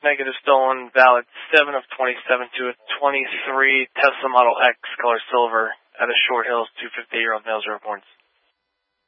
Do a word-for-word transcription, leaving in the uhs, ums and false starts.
Negative stolen, valid seven of twenty-seven to a twenty-three Tesla Model X, color silver, at a Short Hills, two fifty-eight-year-old males reports.